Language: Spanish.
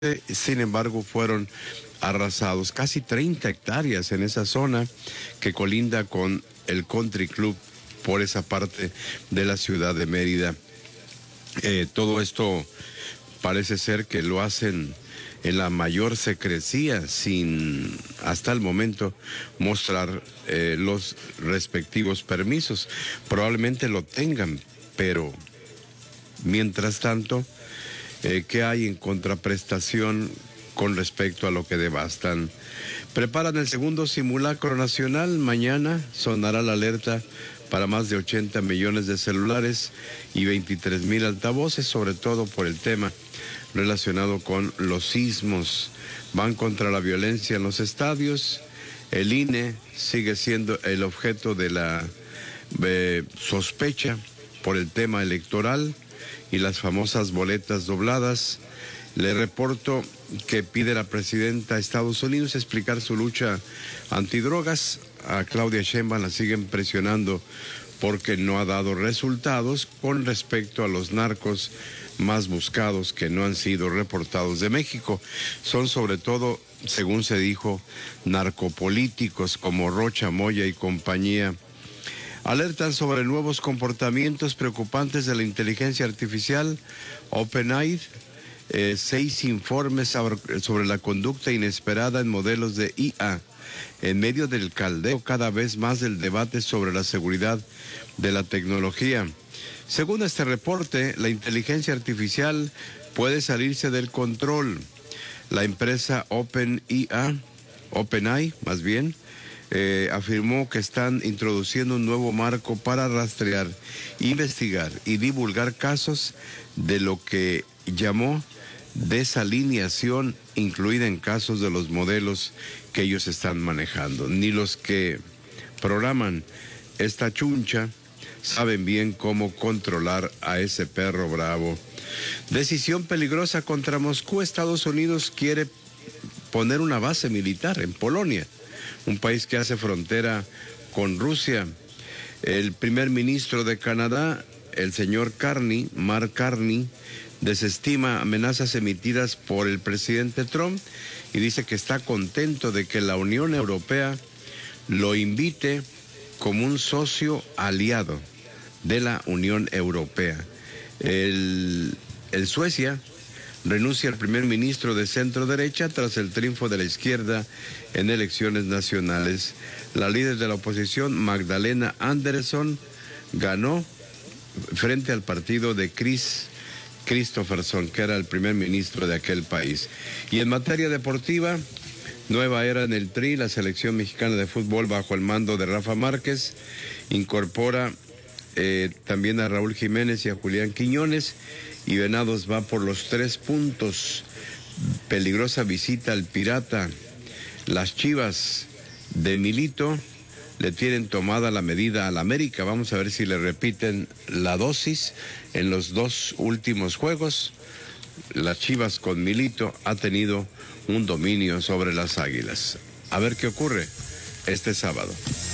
Sin embargo, fueron arrasados casi 30 hectáreas en esa zona que colinda con el Country Club por esa parte de la ciudad de Mérida. Todo esto parece ser que lo hacen en la mayor secrecía, sin hasta el momento mostrar los respectivos permisos. Probablemente lo tengan, pero mientras tanto, ¿qué hay en contraprestación con respecto a lo que devastan? Preparan el segundo simulacro nacional. Mañana sonará la alerta para más de 80 millones de celulares y 23,000 altavoces, sobre todo por el tema relacionado con los sismos. Van contra la violencia en los estadios. El INE sigue siendo el objeto de la sospecha por el tema electoral y las famosas boletas dobladas. Le reporto que pide la presidenta de Estados Unidos explicar su lucha antidrogas. A Claudia Sheinbaum la siguen presionando porque no ha dado resultados con respecto a los narcos más buscados que no han sido reportados de México. Son sobre todo, según se dijo, narcopolíticos como Rocha Moya y compañía. Alertan sobre nuevos comportamientos preocupantes de la inteligencia artificial. OpenAI, 6 informes sobre la conducta inesperada en modelos de IA, en medio del caldeo cada vez más del debate sobre la seguridad de la tecnología. Según este reporte, la inteligencia artificial puede salirse del control. La empresa OpenAI, afirmó que están introduciendo un nuevo marco para rastrear, investigar y divulgar casos de lo que llamó desalineación, incluida en casos de los modelos que ellos están manejando. Ni los que programan esta chuncha saben bien cómo controlar a ese perro bravo. Decisión peligrosa contra Moscú. Estados Unidos quiere poner una base militar en Polonia, un país que hace frontera con Rusia. El primer ministro de Canadá, el señor Mark Carney, desestima amenazas emitidas por el presidente Trump y dice que está contento de que la Unión Europea lo invite como un socio aliado de la Unión Europea. El Suecia renuncia al primer ministro de centro derecha tras el triunfo de la izquierda en elecciones nacionales. La líder de la oposición, Magdalena Andersson, ganó frente al partido de Kristofferson, que era el primer ministro de aquel país. Y en materia deportiva, nueva era en el Tri. La selección mexicana de fútbol, bajo el mando de Rafa Márquez, incorpora también a Raúl Jiménez y a Julián Quiñones, y Venados va por los 3 puntos. Peligrosa visita al Pirata. Las Chivas de Milito le tienen tomada la medida al América. Vamos a ver si le repiten la dosis en los 2 últimos juegos. Las Chivas con Milito ha tenido un dominio sobre las Águilas. A ver qué ocurre este sábado.